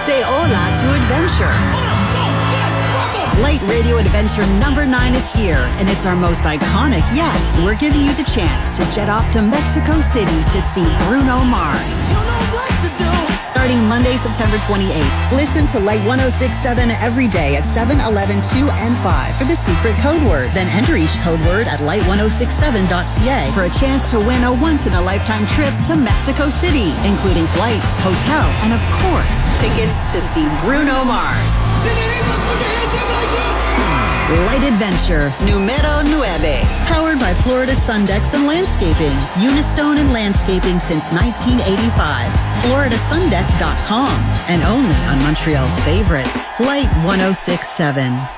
Say hola to adventure. Light Radio Adventure number 9 is here, and it's our most iconic yet. We're giving you the chance to jet off to Mexico City to see Bruno Mars. Starting Monday, September 28th. Listen to Light 106.7 every day at 7, 11, 2, and 5 for the secret code word. Then enter each code word at light1067.ca for a chance to win a once-in-a-lifetime trip to Mexico City, including flights, hotel, and of course, tickets to see Bruno Mars. Light Adventure, numero 9. Powered by Florida Sundex and Landscaping. Unistone and Landscaping since 1985. FloridaSundeck.com. And only on Montreal's favorites. Light 106.7.